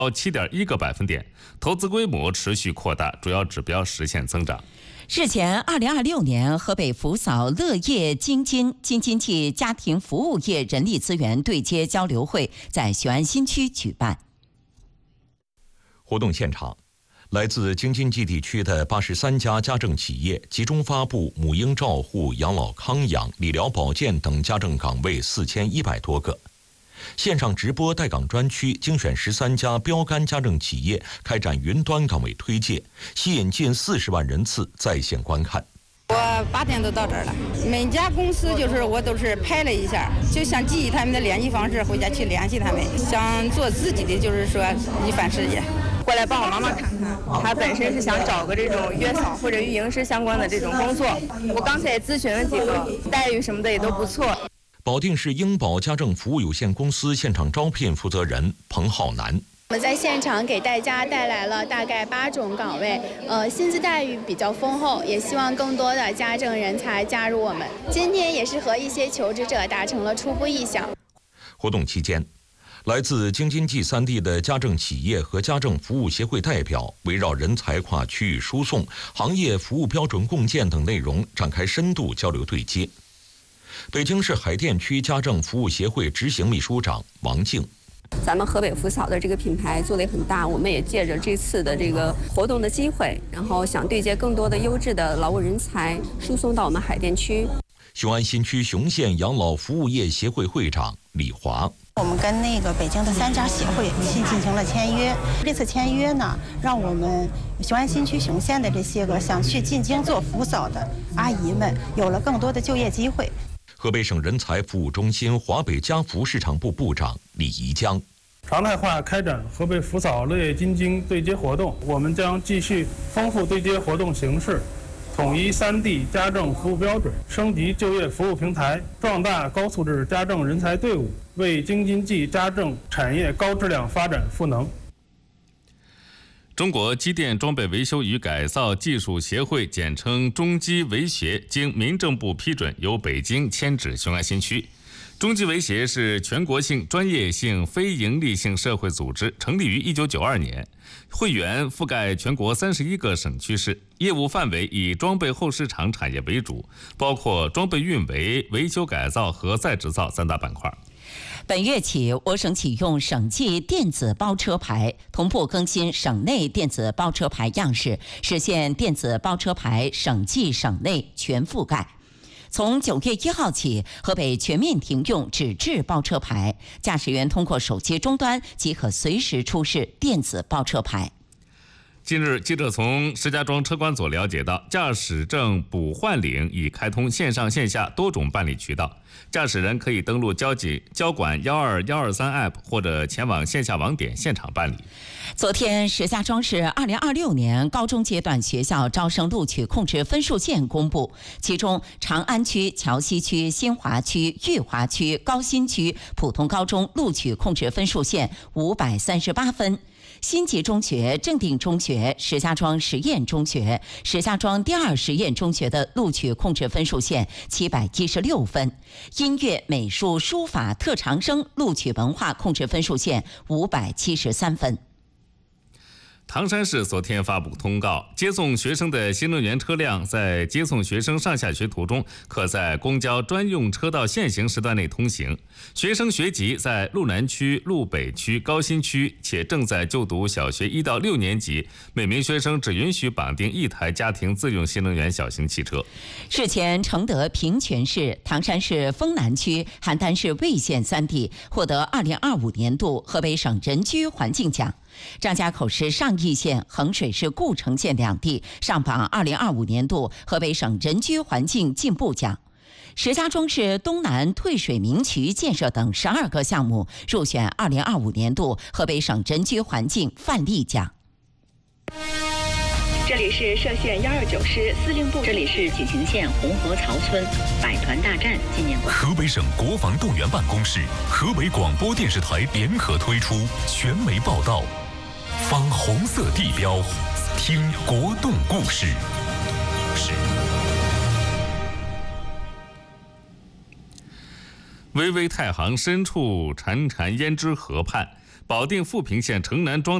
7.1个百分点，投资规模持续扩大，主要指标实现增长。 日前，2026年河北福嫂乐业京津冀家庭服务业人力资源对接交流会在雄安新区举办。 活动现场，来自京津冀地区的83家家政企业集中发布母婴照护、养老康养、理疗保健等家政岗位4100多个。线上直播带岗专区精选13家标杆家政企业开展云端岗位推介，吸引近40万人次在线观看。 我8点都到这儿了，每家公司我都是拍了一下，就想记他们的联系方式，回家去联系他们，想做自己的一番事业。 过来帮我妈妈看看，她本身是想找个这种月嫂或者育婴师相关的这种工作。我刚才也咨询了几个，待遇什么的也都不错。 保定市英宝家政服务有限公司现场招聘负责人彭浩南。 我们在现场给大家带来了大概8种岗位，薪资待遇比较丰厚，也希望更多的家政人才加入我们。今天也是和一些求职者达成了初步意向。 活动期间，来自京津冀3地的家政企业和家政服务协会代表围绕人才跨区域输送、行业服务标准共建等内容展开深度交流对接。北京市海淀区家政服务协会执行秘书长王静。 咱们河北福嫂的这个品牌做得也很大，我们也借着这次的这个活动的机会，然后想对接更多的优质的劳务人才，输送到我们海淀区。 雄安新区雄县养老服务业协会会长李华。 我们跟北京的3家协会进行了签约。这次签约呢，让我们雄安新区雄县的这些个想去进京做福嫂的阿姨们有了更多的就业机会。 河北省人才服务中心华北家福市场部部长李怡江。 常态化开展河北福嫂乐业京津对接活动，我们将继续丰富对接活动形式，统一3地家政服务标准，升级就业服务平台，壮大高素质家政人才队伍，为京津冀家政产业高质量发展赋能。 中国机电装备维修与改造技术协会简称中机维协经民政部批准，由北京迁至雄安新区。中机维协是全国性专业性非营利性社会组织，成立于1992年，会员覆盖全国31个省区市，业务范围以装备后市场产业为主，包括装备运维、维修改造和再制造3大板块。 本月起，我省启用省际电子包车牌，同步更新省内电子包车牌样式，实现电子包车牌省际省内全覆盖。从9月1号起，河北全面停用纸质包车牌，驾驶员通过手机终端即可随时出示电子包车牌。 近日，记者从石家庄车管所了解到，驾驶证补换领已开通线上线下多种办理渠道，驾驶人可以登录交管12123 App 或者前往线下网点现场办理。 昨天，石家庄市2026年高中阶段学校招生录取控制分数线公布，其中长安区、桥西区、新华区、裕华区、高新区普通高中录取控制分数线538分。新集中学、正定中学、石家庄实验中学、石家庄第2实验中学的录取控制分数线716分，音乐、美术、书法特长生录取文化控制分数线573分。 唐山市昨天发布通告，接送学生的新能源车辆在接送学生上下学途中，可在公交专用车道限行时段内通行。学生学籍在路南区、路北区、高新区，且正在就读小学1到6年级，每名学生只允许绑定1台家庭自用新能源小型汽车。 日前，承德平泉市、唐山市丰南区、邯郸市魏县3地获得2025年度河北省人居环境奖。张家口市上邑县、衡水市故城县2地上榜2025年度河北省人居环境进步奖。石家庄市东南退水明渠建设等12个项目入选2025年度河北省人居环境范例奖。 这里是歙县129师司令部，这里是济宁县红河曹村百团大战纪念馆。 河北省国防动员办公室、河北广播电视台联合推出全媒报道，放红色地标，听国动故事。 巍巍太行深处，潺潺胭脂河畔， 保定富平县城南庄